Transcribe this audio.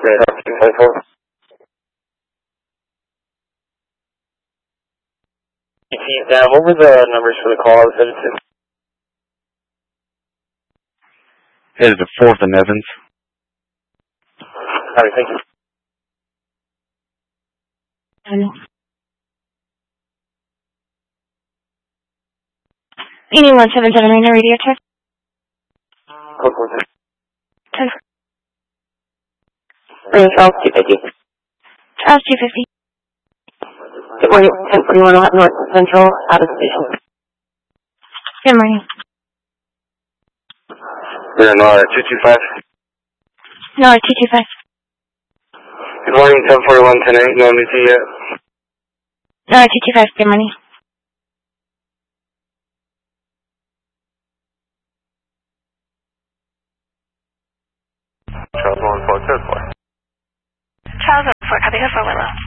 Down. What were the numbers for the call? Headed to 4th and Evans. All right, thank you. Meeting 1779 radio check. Charles 250. Charles 250. Good morning, 1041 North Central, out of station. Good morning. We're in 225. No, 225. Good morning, 1041 tonight. No MDT yet. No, 225. Good morning. Charles 1 4 Charles 1 4, copy, go for Willow.